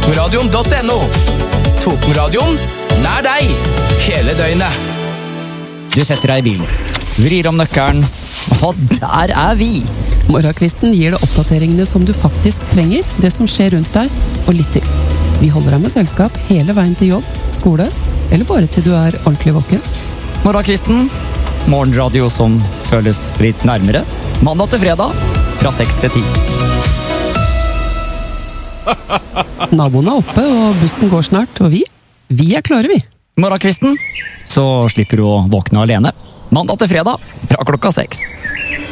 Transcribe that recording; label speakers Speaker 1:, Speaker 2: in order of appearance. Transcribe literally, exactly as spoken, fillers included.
Speaker 1: Totenradion punktum no. Totenradion nær deg, hele døgnet.
Speaker 2: Du setter deg i bilen, vrir om nøkkelen, og der er vi!
Speaker 3: Morgenkvisten gir deg oppdateringene som du faktisk trenger, det som skjer rundt deg, og litt til. Vi holder deg med selskap hele veien til jobb, skole, eller bare til du er ordentlig våken.
Speaker 2: Morgenkvisten, morgenradio som føles litt nærmere. Mandag til fredag, fra seks til ti.
Speaker 3: Naboen er oppe, og bussen går snart, og vi, vi er klare, vi.
Speaker 2: Morgenkvisten, så slipper du å våkne alene. Mandag til fredag, fra klokka seks.